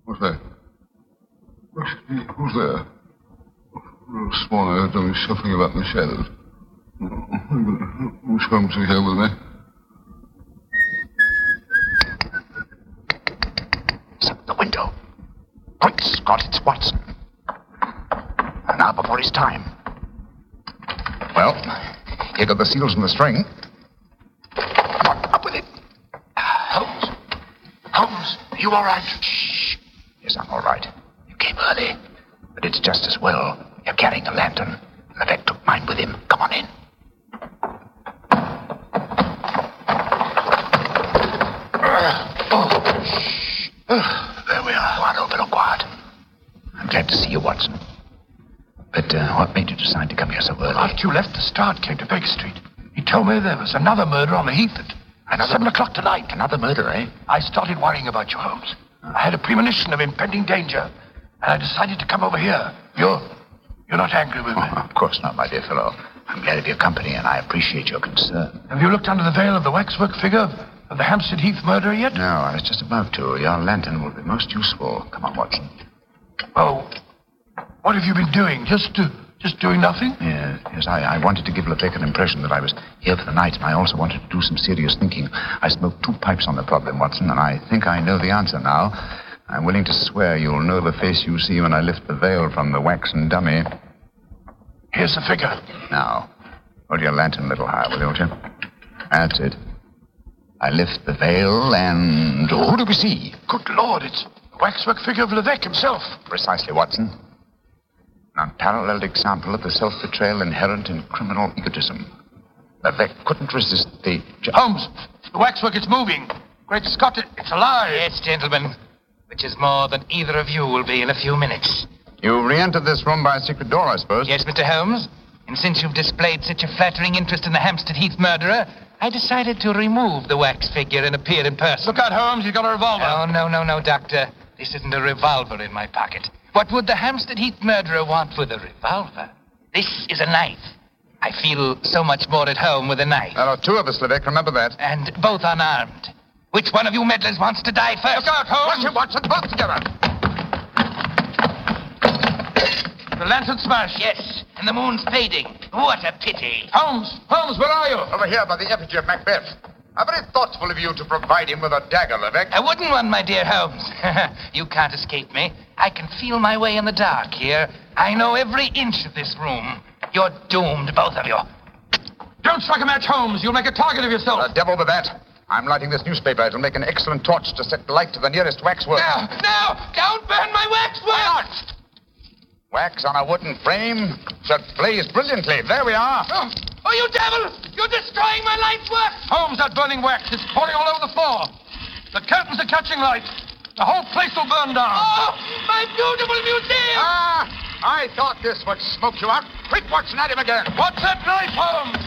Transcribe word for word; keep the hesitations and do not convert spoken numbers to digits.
What's that? Who's, who's there? I sworn I heard somebody shuffling about in the shadows. Who's Holmes here with me? Shut the window. Great Scott, it's Watson. Now before his time. Well, here go the seals and the string. Come on, up with it. Holmes. Holmes, are you all right? Shh. Yes, I'm all right. You came early. But it's just as well. You're carrying a lantern. Levesque took mine with him. Come on in. Uh, oh, shh. Uh, there we are. Guardo, pero quiet. I'm glad to see you, Watson. But uh, what made you decide to come here so early? After you left the start, came to Baker Street. He told me there was another murder on the Heath at another, seven o'clock tonight. Another murder, eh? I started worrying about you, Holmes. I had a premonition of impending danger, and I decided to come over here. You're... you're not angry with me? Oh, of course not, my dear fellow. I'm glad of your company, and I appreciate your concern. Have you looked under the veil of the waxwork figure of the Hampstead Heath murderer yet? No, I was just about to. Your lantern will be most useful. Come on, Watson. Oh, what have you been doing? Just uh, just doing nothing? Yes, yes. I, I wanted to give Levesque an impression that I was here for the night, and I also wanted to do some serious thinking. I smoked two pipes on the problem, Watson, and I think I know the answer now. I'm willing to swear you'll know the face you see when I lift the veil from the waxen dummy. Here's the figure. Now, hold your lantern a little higher, will you, won't you? That's it. I lift the veil, and who do we see? Good Lord, it's the waxwork figure of Levesque himself. Precisely, Watson. An unparalleled example of the self-betrayal inherent in criminal egotism. Levesque couldn't resist the... Holmes, the waxwork is moving. Great Scott, it, it's alive. Yes, gentlemen. Which is more than either of you will be in a few minutes. You re-entered this room by a secret door, I suppose? Yes, Mister Holmes. And since you've displayed such a flattering interest in the Hampstead Heath murderer, I decided to remove the wax figure and appear in person. Look out, Holmes, he's got a revolver. Oh, no, no, no, Doctor. This isn't a revolver in my pocket. What would the Hampstead Heath murderer want with a revolver? This is a knife. I feel so much more at home with a knife. There are two of us, Levesque, remember that. And both unarmed. Which one of you meddlers wants to die first? Look out, Holmes! Watch it, Watson, both together. The lantern smashed. Yes, and the moon's fading. What a pity. Holmes! Holmes, where are you? Over here by the effigy of Macbeth. How very thoughtful of you to provide him with a dagger, Levesque. A wooden one, my dear Holmes. You can't escape me. I can feel my way in the dark here. I know every inch of this room. You're doomed, both of you. Don't strike a match, Holmes. You'll make a target of yourself. The devil with that. I'm lighting this newspaper. It'll make an excellent torch to set light to the nearest waxwork. No, no! Don't burn my waxwork! Wax on a wooden frame should blaze brilliantly. There we are. Oh, oh, you devil! You're destroying my life's work! Holmes, that burning wax is pouring all over the floor. The curtains are catching light. The whole place will burn down. Oh, my beautiful museum! Ah, I thought this would smoke you out. Quick, Watson, at him again. What's that knife, Holmes?